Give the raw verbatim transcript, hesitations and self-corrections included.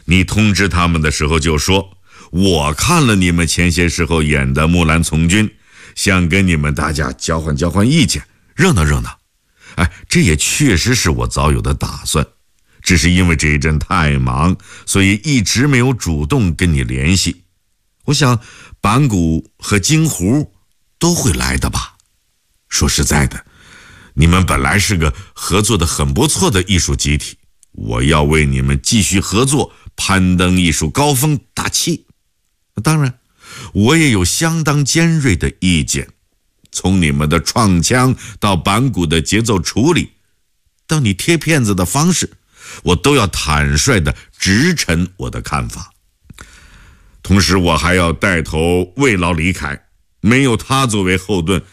你通知他们的时候就说，我看了你们前些时候演的《木兰从军》，想跟你们大家交换交换意见，热闹热闹。哎，这也确实是我早有的打算，只是因为这一阵太忙，所以一直没有主动跟你联系。我想板谷和京胡都会来的吧。说实在的，你们本来是个合作的很不错的艺术集体，我要为你们继续合作攀登艺术高峰打气。当然，我也有相当尖锐的意见，从你们的创腔到板谷的节奏处理，到你贴片子的方式，我都要坦率地直陈我的看法。同时我还要带头慰劳李凯，没有他作为后盾，